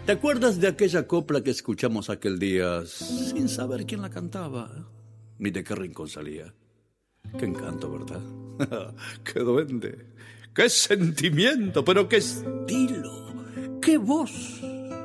¿Te acuerdas de aquella copla que escuchamos aquel día sin saber quién la cantaba? Ni de qué rincón salía. Qué encanto, ¿verdad? ¡Qué duende! ¡Qué sentimiento! ¡Pero qué estilo! ¡Qué voz!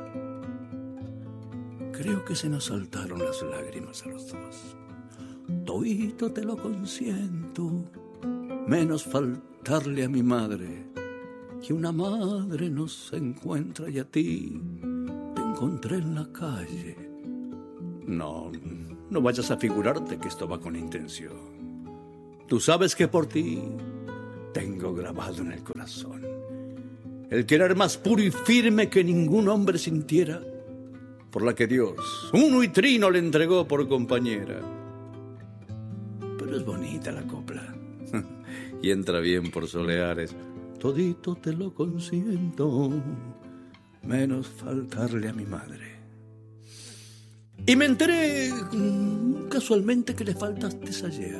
Creo que se nos saltaron las lágrimas a los dos. Todito te lo consiento, menos faltarle a mi madre. Que una madre nos encuentra y a ti te encontré en la calle. No vayas a figurarte que esto va con intención. Tú sabes que por ti tengo grabado en el corazón el querer más puro y firme que ningún hombre sintiera, por la que Dios, uno y trino, le entregó por compañera. Pero es bonita la copla y entra bien por soleares. Todito te lo consiento, menos faltarle a mi madre. Y me enteré casualmente que le faltaste ayer.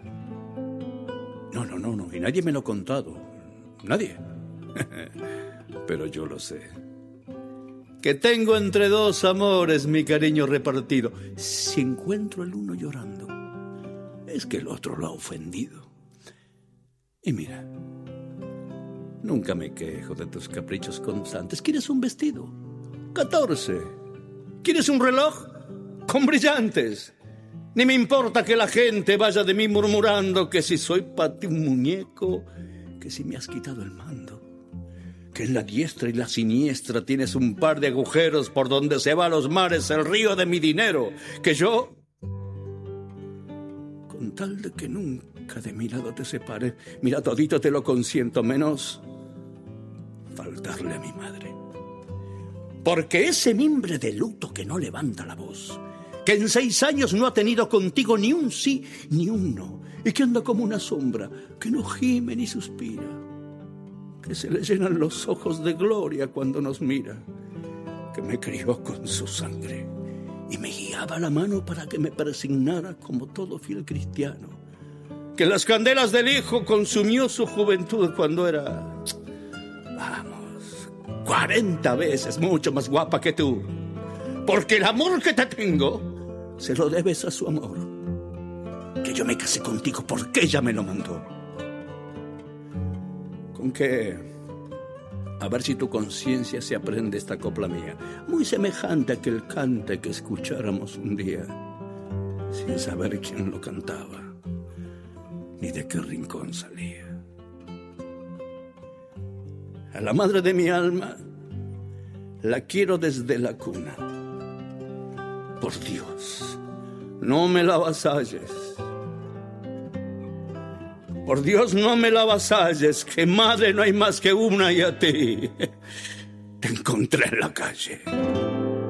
No, y nadie me lo ha contado. Nadie. Pero yo lo sé. Que tengo entre dos amores mi cariño repartido. Si encuentro el uno llorando, es que el otro lo ha ofendido. Y mira, nunca me quejo de tus caprichos constantes. ¿Quieres un vestido? 14. ¿Quieres un reloj? Con brillantes. Ni me importa que la gente vaya de mí murmurando que si soy para ti un muñeco, que si me has quitado el mando, que en la diestra y la siniestra tienes un par de agujeros por donde se va a los mares el río de mi dinero, que yo, con tal de que nunca de mi lado te separe, mira, todito te lo consiento, menos faltarle a mi madre. Porque ese mimbre de luto que no levanta la voz, que en 6 años no ha tenido contigo ni un sí ni un no, y que anda como una sombra, que no gime ni suspira, que se le llenan los ojos de gloria cuando nos mira, que me crió con su sangre y me guiaba la mano para que me persignara como todo fiel cristiano, que las candelas del hijo consumió su juventud cuando era, 40 veces mucho más guapa que tú, porque el amor que te tengo se lo debes a su amor, que yo me casé contigo porque ella me lo mandó. Con que, a ver si tu conciencia se aprende esta copla mía, muy semejante a aquel cante que escucháramos un día, sin saber quién lo cantaba, ni de qué rincón salía. A la madre de mi alma la quiero desde la cuna. Por Dios, no me la avasalles. Por Dios, no me la avasalles, que madre no hay más que una y a ti te encontré en la calle.